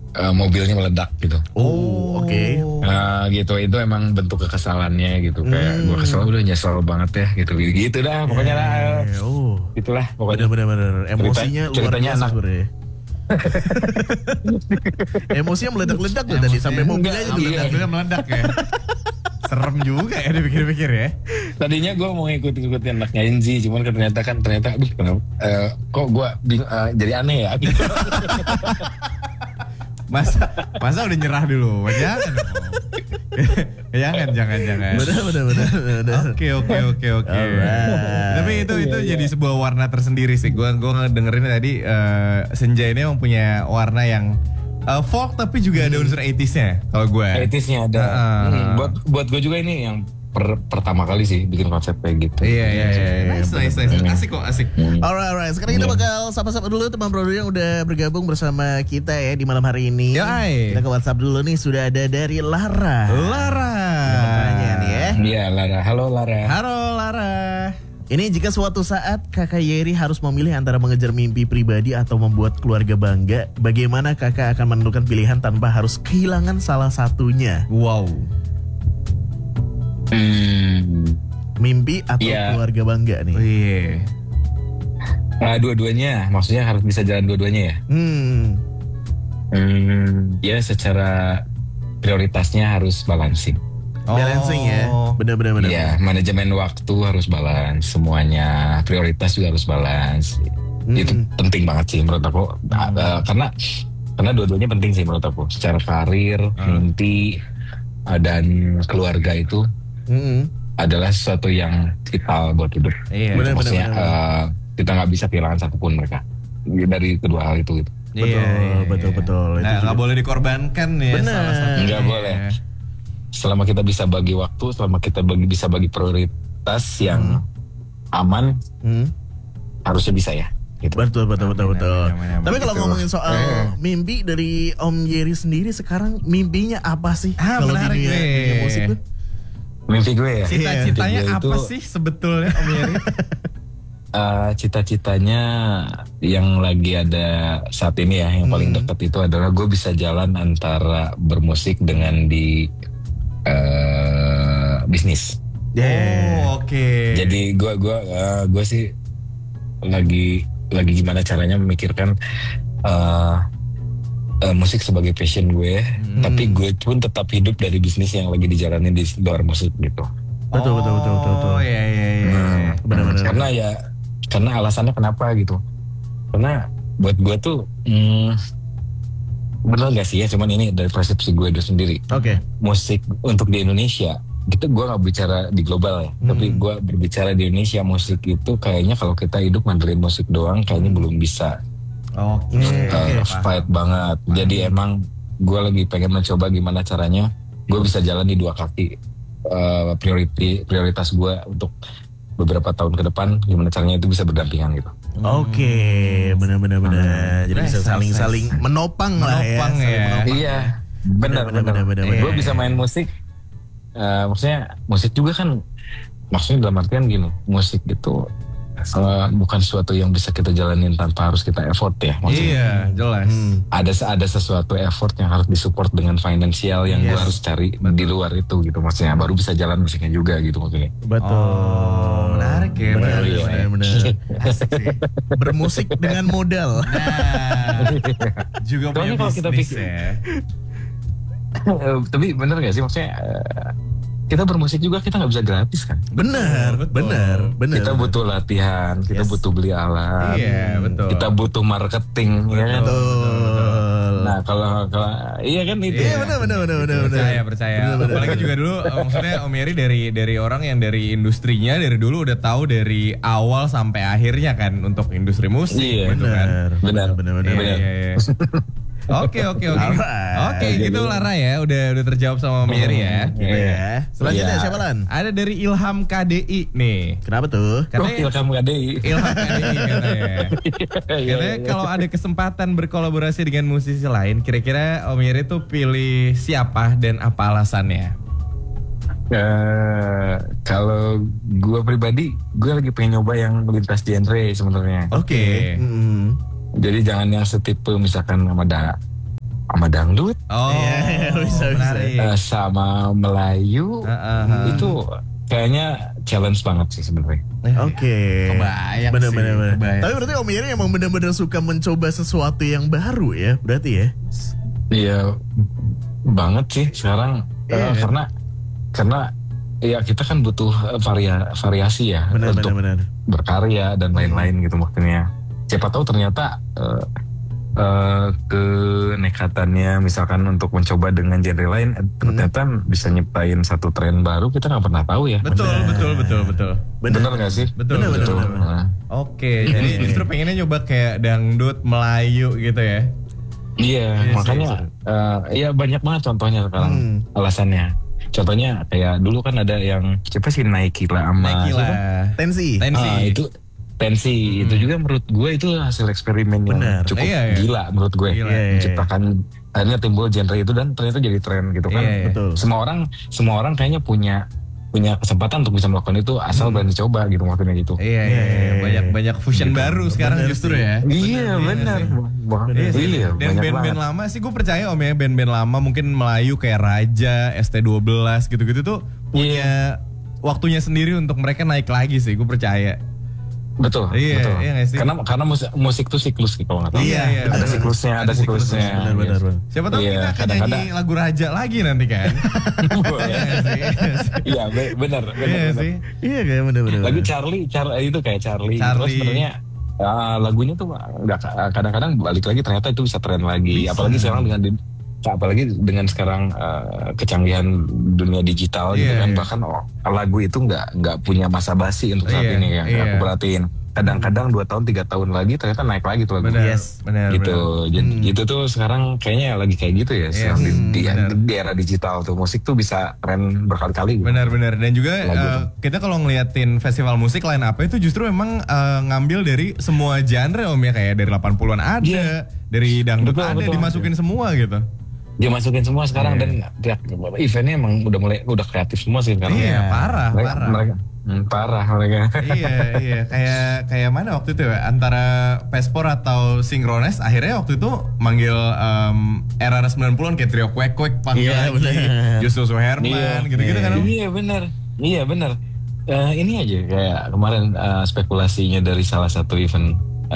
mobilnya meledak gitu. Oh, oke. Gitu itu emang bentuk kekesalannya gitu. Kayak gue kesel udah nyesel banget ya gitu. Gitu dah pokoknya lah. Itulah pokoknya. Bener-bener emosinya luar ceritanya biasa anak. sebenarnya. Emosinya meledak-ledak tuh tadi sampai mobilnya juga meledak. Mobilnya meledak ya. Serem juga ya dipikir-pikir ya. Tadinya gue mau ngikutin anak Nyanzi, cuman ternyata aduh kenapa kok gue jadi aneh ya. Masa udah nyerah dulu? Jangan. Bener. Oke. Tapi itu jadi sebuah warna tersendiri sih. Gue ngedengerin tadi Senja ini emang punya warna yang folk tapi juga ada unsur 80s-nya kalau gue. 80s-nya ada. Buat gue juga ini yang pertama kali sih bikin konsep kayak gitu. Iya. Nice. Asik kok. Alright. Sekarang kita bakal sapa-sapa dulu teman bro yang udah bergabung bersama kita ya di malam hari ini. Yoi. Kita ke WhatsApp dulu nih, sudah ada dari Lara. Ada pertanyaan nih ya. Iya Lara, halo Lara. Ini jika suatu saat kakak Yeri harus memilih antara mengejar mimpi pribadi atau membuat keluarga bangga, bagaimana kakak akan menentukan pilihan tanpa harus kehilangan salah satunya? Wow. Mimpi atau keluarga bangga nih? Oh, iya. Dua-duanya, maksudnya harus bisa jalan dua-duanya ya? Ya secara prioritasnya harus balancing. Balancing ya, benar. Iya, manajemen waktu harus balance, semuanya prioritas juga harus balance. Itu penting banget sih menurut aku. Karena dua-duanya penting sih menurut aku. Secara karir, mimpi dan keluarga itu adalah sesuatu yang vital buat hidup. Iya. Maksudnya kita nggak bisa kehilangan satupun mereka dari kedua hal itu gitu. Betul. Nah, nggak boleh dikorbankan ya. Benar. Nggak boleh. Selama kita bisa bagi waktu, selama kita bisa bagi prioritas yang aman, harusnya bisa ya. Gitu. Betul. Amin. Tapi kalau ngomongin soal mimpi dari Om Yeri sendiri sekarang mimpinya apa sih? Kalau di dunia musik tuh? Mimpi gue ya. Cita-citanya Mimpi gue apa sih sebetulnya Om Yeri? Cita-citanya yang lagi ada saat ini ya, yang paling dekat itu adalah gue bisa jalan antara bermusik dengan di bisnis. Oke. Jadi gue sih lagi gimana caranya memikirkan musik sebagai passion gue, tapi gue pun tetap hidup dari bisnis yang lagi dijalanin di luar musik gitu. Betul. Iya. Benar. Karena alasannya kenapa gitu? Karena buat gue tuh bener gak sih ya, cuman ini dari persepsi gue itu sendiri. Oke. Musik untuk di Indonesia, gitu gue gak bicara di global ya, tapi gue berbicara di Indonesia, musik itu kayaknya kalau kita hidup ngandelin musik doang kayaknya belum bisa fight banget. Jadi emang gue lagi pengen mencoba gimana caranya gue bisa jalan di dua kaki. Prioritas gue untuk beberapa tahun ke depan, gimana caranya itu bisa berdampingan gitu. Oke, benar. Jadi bisa saling menopang lah ya. Iya, benar. Gue bisa main musik, maksudnya musik juga kan, maksudnya dalam artian gini, musik itu bukan sesuatu yang bisa kita jalanin tanpa harus kita effort ya. Maksudnya, iya, jelas. Ada sesuatu effort yang harus disupport dengan finansial yang gue harus cari di luar itu gitu, maksudnya baru bisa jalan musiknya juga gitu maksudnya. Betul. Menarik ya. Benar. Asik sih. Bermusik dengan modal. Juga punya kalau kita bisnis pikir, ya. Tapi bener gak sih maksudnya kita bermusik juga kita nggak bisa gratis kan? Benar. Kita butuh latihan, kita butuh beli alat, kita butuh marketing, ya kan? Betul. Nah kalau iya kan itu. Iya benar. Percaya. Apalagi juga dulu maksudnya Om Yeri dari orang yang dari industrinya dari dulu udah tahu dari awal sampai akhirnya kan untuk industri musik. Iya, gitu kan. Benar. Iya. Oke. Gitu Lara ya, udah terjawab sama Om Yeri ya. Iya. Selanjutnya siapa Lan? Ada dari Ilham KDI nih. Kenapa tuh? Ilham KDI. Ilham KDI katanya. Katanya kalau ada kesempatan berkolaborasi dengan musisi lain, kira-kira Om Yeri tuh pilih siapa dan apa alasannya? Kalau gue pribadi, gue lagi pengen nyoba yang melintas genre sebenarnya. Oke. Jadi jangan yang setipe misalkan sama sama dangdut, Oh, Iya, bisa. menarik. sama Melayu, itu kayaknya challenge banget sih sebenarnya. Oke. Kebayang Bener, sih, bener, bener. kebayang. Tapi berarti Om Yeri emang benar-benar suka mencoba sesuatu yang baru ya, berarti ya? Iya banget sih sekarang. Iya. Karena ya kita kan butuh variasi ya Benar, untuk benar. berkarya dan lain-lain gitu maksudnya. Siapa tahu ternyata kenekatannya misalkan untuk mencoba dengan genre lain ternyata bisa nyiptain satu tren baru, kita nggak pernah tahu ya. Betul. Bener nggak sih? Betul. Nah, Oke, jadi justru pengennya nyoba kayak dangdut, Melayu gitu ya. iya, makanya ya banyak banget contohnya sekarang alasannya. Contohnya kayak dulu kan ada yang siapa sih Nike lah sama Nike siapa? lah. Tensi. Itu Tensi itu juga menurut gue itu hasil eksperimen yang Benar. cukup Iya. gila menurut gue. Gila. Menciptakan akhirnya timbul genre itu dan ternyata jadi tren gitu kan. Iya. Betul. Semua orang kayaknya punya kesempatan untuk bisa melakukan itu asal berani coba gitu maksudnya gitu. Iya. Banyak fusion baru sekarang Bener justru sih. ya. Iya benar. Iya sih. Iya Dan banyak band-band banget. lama sih gue percaya Om ya, band-band lama mungkin Melayu kayak Raja, ST12 gitu-gitu tuh punya waktunya sendiri untuk mereka naik lagi sih, gue percaya. Betul, Iya, betul. iya nggak sih? Karena musik tuh siklus gitu kalau nggak tahu. Iya, ada benar. siklusnya, ada siklusnya. Benar. Siapa tahu Iya, kita akan kadang-kadang. nyanyi lagu Raja lagi nanti kan. Iya sih. Iya, benar. Iya sih. Iya kayak bener-bener. Lagu Charlie itu kayak Charlie. Terus Charlie. sebenarnya lagunya tuh nggak kadang-kadang balik lagi ternyata itu bisa tren lagi. Bisa. Apalagi dengan sekarang kecanggihan dunia digital gitu Iya, kan, iya. bahkan lagu itu nggak punya masa basi untuk saat Iya, ini yang iya. aku perhatiin. Kadang-kadang 2 tahun 3 tahun lagi ternyata naik lagi tuh lagu. Benar, Yes. benar. Gitu. Jadi itu tuh sekarang kayaknya lagi kayak gitu ya. Iya, Sekarang benar. di era digital tuh musik tuh bisa tren berkali-kali. Gitu. Benar-benar. Dan juga Lagu. kita kalau ngeliatin festival musik line up itu justru memang ngambil dari semua genre Om ya, kayak dari 80-an ada, Iya. dari dangdut Betul, ada, betul. dimasukin semua gitu. Dia masukin semua sekarang Iya. dan eventnya emang udah kreatif semua sih sekarang. Iya, parah. Parah mereka. Iya. Kayak mana waktu itu ya? Antara Pespor atau Synchronize akhirnya waktu itu manggil era 90-an kayak Trio Kwek Kwek panggil Iya, lagi. benar. Justus Herman gitu-gitu kan. Om? Iya benar. Ini aja kayak kemarin spekulasinya dari salah satu event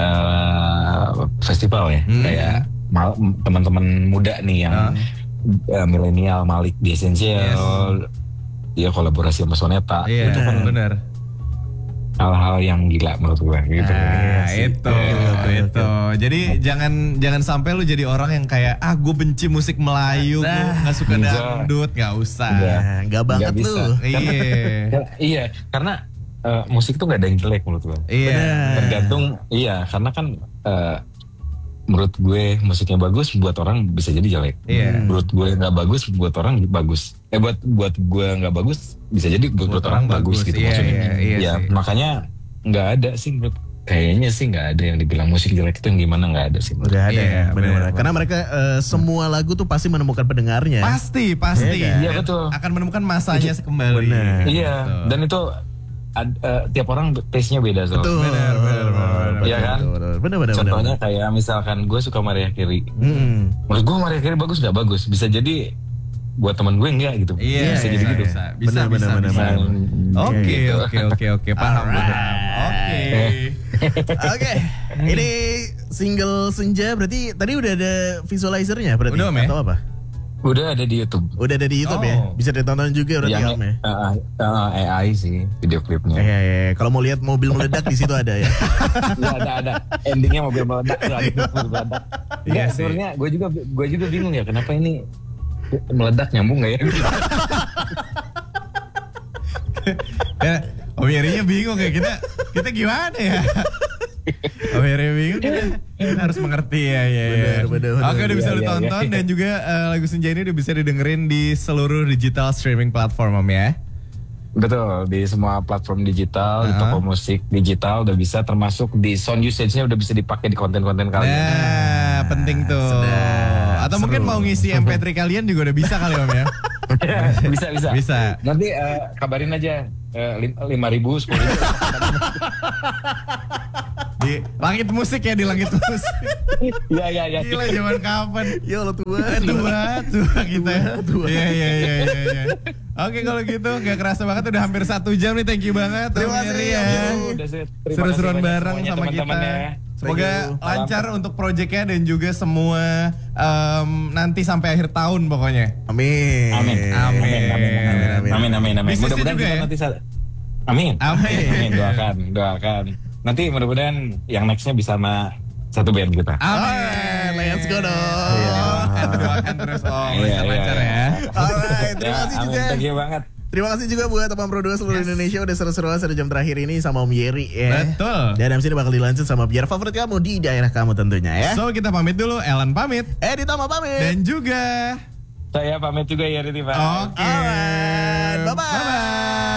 festival ya, kayak teman-teman muda nih yang milenial, Malik di Essential, dia kolaborasi sama Soneta, Iya, itu kan benar. hal-hal yang gila menurut gue gitu. Nah, Iya, itu. Jadi jangan sampai lu jadi orang yang kayak gue benci musik Melayu, gue nggak suka Enggak. dangdut, nggak usah. Enggak. Nah, nggak banget Nggak bisa. lu. Iya. Karena musik tuh gak ada yang jelek menurut gue. Iya. Tergantung, karena kan menurut gue musiknya bagus buat orang bisa jadi jelek. Iya. Menurut gue nggak bagus buat orang bagus. Buat gue nggak bagus bisa jadi buat orang bagus gitu Iya, maksudnya. iya Ya sih. makanya nggak ada sih kayaknya sih nggak ada yang dibilang musik jelek itu yang gimana, nggak ada sih. Udah ada Iya, ya, benar-benar. benar. Karena mereka semua lagu tuh pasti menemukan pendengarnya. Pasti. Iya, Iya, betul. Akan menemukan masanya kembali. Benar. Iya, dan itu tiap orang taste-nya beda soalnya. Betul. Benar. Iya kan? Benar-benar. Contohnya kayak misalkan gue suka Mariah Carey. Menurut gue Mariah Carey bagus nggak bagus, bisa jadi buat teman gue enggak gitu. Iya, bisa jadi gitu. Bisa. Benar. Oke, paham. Oke. Oke, ini single Senja berarti tadi udah ada visualizernya berarti Udah, Om, ya? atau apa? Udah ada di YouTube. Udah ada di YouTube ya? Oh. Bisa ditonton juga berarti Yang Om ya? AI sih video klipnya. Iya. Kalau mau lihat mobil meledak di situ ada ya. Ya, ada. Endingnya mobil meledak. Mobil meledak. Iya Nggak, sih. sebenarnya gue juga bingung ya kenapa ini meledak, nyambung nggak ya? Ya, Om Yerinya bingung kayak kita gimana ya? Om Yeri bingung kita harus mengerti ya. Benar. Oke, udah bisa Iya, ditonton iya. dan juga lagu Senja ini udah bisa didengerin di seluruh digital streaming platform Om ya. Betul, di semua platform digital, di toko musik digital udah bisa, termasuk di sound usage-nya udah bisa dipakai di konten-konten kalian. Nah, penting tuh. Atau mungkin Seru. mau ngisi MP3 kalian juga udah bisa kali Om ya. bisa. Bisa. Nanti kabarin aja 5.000, 10.000. Di langit musik ya, di langit musik. Iya. Gila zaman kapan? Ya Allah tua. Tua kita. Tua. Iya. Oke kalau gitu gak kerasa banget udah hampir 1 jam nih. Thank you banget. Terima kasih ya. Seru-seruan bareng sama kita. Semoga lancar untuk proyeknya dan juga semua nanti sampai akhir tahun pokoknya. Amin. Bisnisnya Mudah-mudahan juga kita ya? nanti Amin. Doakan. Nanti mudah-mudahan yang nextnya bisa sama satu band kita. Amin. Let's go dong. Doakan terus Iya. lancar ya. Alright, terima kasih Amin, juga. thank you banget. Terima kasih juga buat teman produser seluruh Indonesia udah seru-seruan 1 jam terakhir ini sama Om Yeri ya. Betul. Dan abis ini bakal dilanjut sama biar favorit kamu di daerah kamu tentunya ya. So kita pamit dulu, Ellen pamit. Ditambah pamit. Dan juga Saya pamit juga ya Riti Pak. Oke. Alright, bye-bye. Bye-bye.